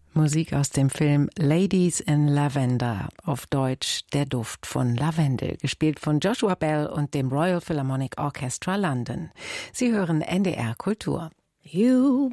Musik aus dem Film Ladies in Lavender, auf Deutsch Der Duft von Lavendel, gespielt von Joshua Bell und dem Royal Philharmonic Orchestra London. Sie hören NDR Kultur. You